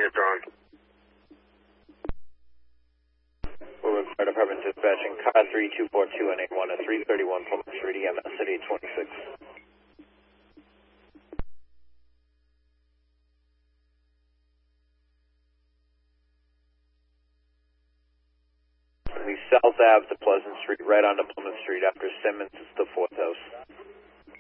unit drawn. Woodland Fire Department dispatching car 3242 and 81 at 331 Plymouth Street, EMS at 826. The South Ave to Pleasant Street, right onto Plymouth Street after Simmons is the fourth house.